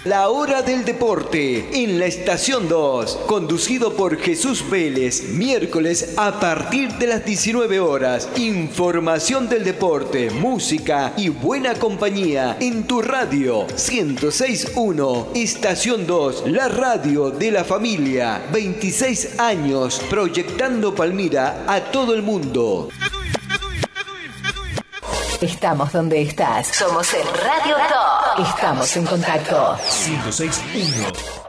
La Hora del Deporte en la Estación 2, conducido por Jesús Vélez, miércoles a partir de las 19 horas. Información del deporte, música y buena compañía en tu radio 106.1, Estación 2, la radio de la familia. 26 años proyectando Palmira a todo el mundo. Estamos donde estás. Somos en Radio Top. Estamos en contacto. 106.1